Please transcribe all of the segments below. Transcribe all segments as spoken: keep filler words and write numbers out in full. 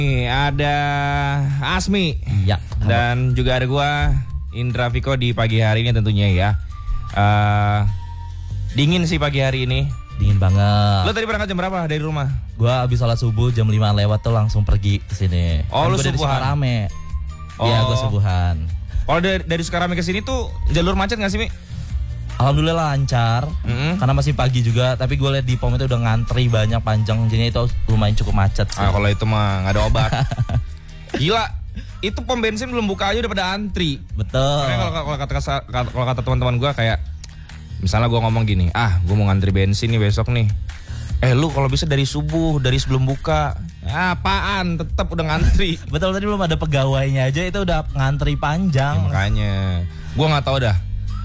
Nih, ada Asmi. Ya. Dan juga ada gua Indra Viko di pagi hari ini tentunya ya. Uh, dingin sih pagi hari ini. Dingin banget. Lo tadi berangkat jam berapa dari rumah? Gua habis sholat subuh jam lima lewat tuh langsung pergi ke sini. Oh, kan lu gua dari subuhan? Sukarame. Iya, Oh. gua subuhan. Kalau dari, dari Sukarame ke sini tuh jalur macet nggak sih, Mi? Alhamdulillah lancar. Mm-hmm. Karena masih pagi juga, tapi gue lihat di pom itu udah ngantri banyak panjang, jadinya itu lumayan cukup macet sih. Ah, kalau itu mah nggak ada obat. Gila, itu pom bensin belum buka aja udah pada antri. Betul. Makanya kalau kalau kata kalau kata teman-teman gue kayak, misalnya gue ngomong gini, ah gue mau ngantri bensin nih besok nih. Eh lu kalau bisa dari subuh, dari sebelum buka. Ah, apaan, tetap udah ngantri. Betul, tadi belum ada pegawainya aja itu udah ngantri panjang. Ya, makanya, gue nggak tahu dah.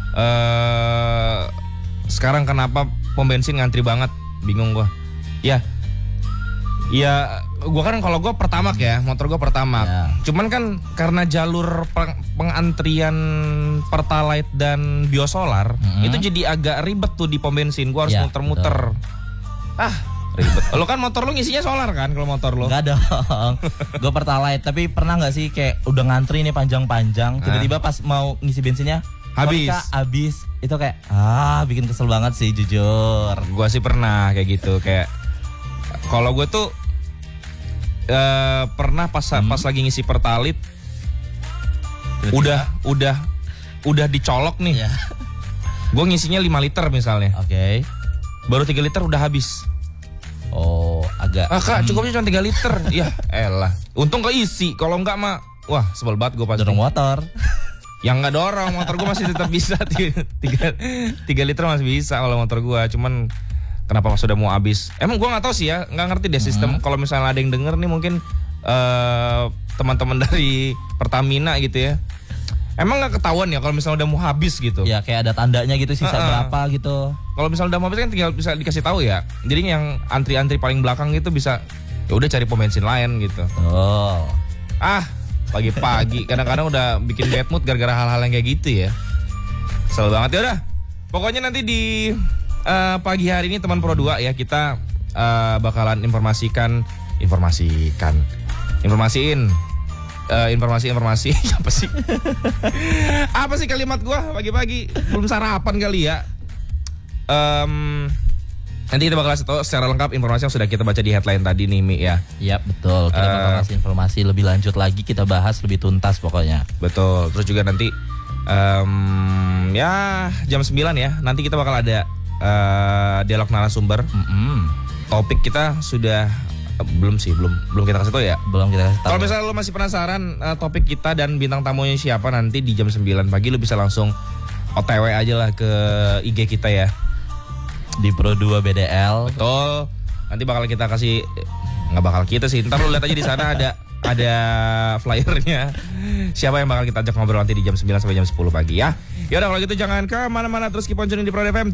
Uh, sekarang kenapa pom bensin ngantri banget, bingung gue. Ya, ya, gue kan kalau gue pertamax ya, motor gue pertamax. Ya. Cuman kan karena jalur peng- pengantrian Pertalite dan biosolar hmm. itu jadi agak ribet tuh di pom bensin. Gue harus ya, muter-muter. Betul. Ah, ribet. Lo kan motor lo ngisinya solar kan kalau motor lo? Enggak dong. Gue Pertalite, tapi pernah nggak sih kayak udah ngantri nih panjang-panjang, tiba-tiba pas mau ngisi bensinnya habis. Habis. Itu kayak ah bikin kesel banget sih jujur. Gua sih pernah kayak gitu, kayak kalau gue tuh uh, pernah pas hmm. pas lagi ngisi Pertalite udah udah udah dicolok nih. Yeah. Gue ngisinya lima liter misalnya. Oke. Okay. Baru tiga liter udah habis. Oh, agak. Ah, Kak, cukupnya cuma tiga liter. Ya, elah. Untung keisi. Kalau enggak mah wah, sebel banget gue pasti. Dorong motor. Yang nggak dorong, motor gue masih tetap bisa tiga liter masih bisa kalau motor gue. Cuman kenapa pas sudah mau habis? Emang gue nggak tahu sih ya, nggak ngerti deh sistem. Hmm. Kalau misalnya ada yang denger nih mungkin uh, teman-teman dari Pertamina gitu ya. Emang nggak ketahuan ya kalau misalnya udah mau habis gitu? Ya kayak ada tandanya gitu sisa uh-uh. berapa gitu. Kalau misalnya udah mau habis kan tinggal bisa dikasih tahu ya. Jadi yang antri-antri paling belakang gitu bisa ya udah cari pom bensin lain gitu. Oh. Ah. Pagi-pagi kadang-kadang udah bikin bad mood gara-gara hal-hal yang kayak gitu ya. Kesel banget ya udah. Pokoknya nanti di uh, pagi hari ini teman Pro dua ya kita uh, bakalan informasikan informasikan informasiin uh, informasi-informasi apa sih? Apa sih kalimat gua pagi-pagi belum sarapan kali ya. Um, Nanti kita bakal kasih tahu secara lengkap informasi yang sudah kita baca di headline tadi nih, Mi ya. Iya, betul. Kita bakal kasih uh, informasi lebih lanjut lagi, kita bahas lebih tuntas pokoknya. Betul. Terus juga nanti um, ya jam sembilan ya. Nanti kita bakal ada uh, dialog narasumber. Mm-hmm. Topik kita sudah uh, belum sih, belum belum kita kasih tahu ya. Belum kita kasih tahu. Kalau misalnya lo masih penasaran uh, topik kita dan bintang tamunya siapa, nanti di jam sembilan pagi lo bisa langsung O T W aja lah ke I G kita ya. Di Pro dua B D L. Betul. Nanti bakal kita kasih, nggak bakal kita sih. Ntar lu lihat aja di sana ada ada flyernya. Siapa yang bakal kita ajak ngobrol nanti di jam sembilan sampai jam sepuluh pagi ya. Ya udah kalau gitu jangan ke mana-mana, terus keep on tuning di Pro F M.